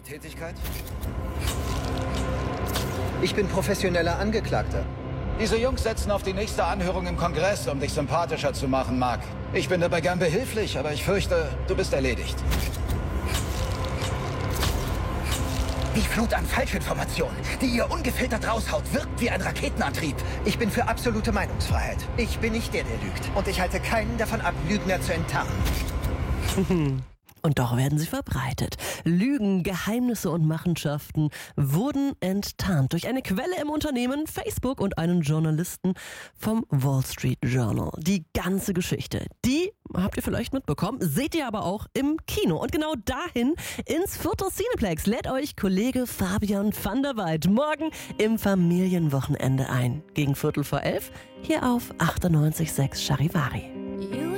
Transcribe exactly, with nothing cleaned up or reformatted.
Tätigkeit? Ich bin professioneller Angeklagter. Diese Jungs setzen auf die nächste Anhörung im Kongress, um dich sympathischer zu machen, Mark. Ich bin dabei gern behilflich, aber ich fürchte, du bist erledigt. Die Flut an Falschinformationen, die ihr ungefiltert raushaut, wirkt wie ein Raketenantrieb. Ich bin für absolute Meinungsfreiheit. Ich bin nicht der, der lügt. Und ich halte keinen davon ab, Lügner zu enttarnen. Und doch werden sie verbreitet. Lügen, Geheimnisse und Machenschaften wurden enttarnt durch eine Quelle im Unternehmen Facebook und einen Journalisten vom Wall Street Journal. Die ganze Geschichte, die habt ihr vielleicht mitbekommen, seht ihr aber auch im Kino. Und genau dahin, ins Fürther Cineplex, lädt euch Kollege Fabian van der Weid morgen im Familienwochenende ein. Gegen Viertel vor elf hier auf achtundneunzig Komma sechs Charivari.